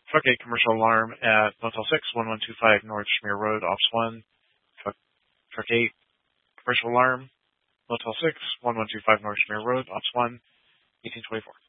Truck 8, commercial alarm at Motel 6, 1125 North Schmear Road, Ops 1. Truck 8, commercial alarm, Motel 6, 1125 North Schmear Road, Ops 1, 1824.